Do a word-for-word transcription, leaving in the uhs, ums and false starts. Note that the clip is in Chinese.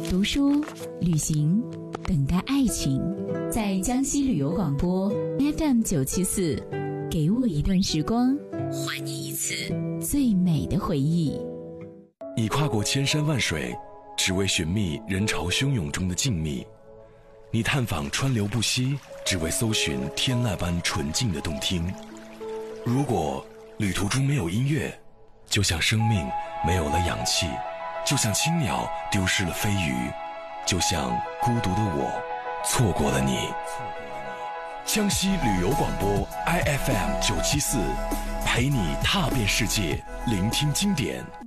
读书、旅行，等待爱情。在江西旅游广播 F M 九七四，给我一段时光，还你一次最美的回忆。 你跨过千山万水，只为寻觅人潮汹涌中的静谧；你探访川流不息，只为搜寻天籁般纯净的动听。如果旅途中没有音乐，就像生命没有了氧气，就像青鸟丢失了飞鱼，就像孤独的我错过了你。江西旅游广播 I F M 九七四，陪你踏遍世界，聆听经典。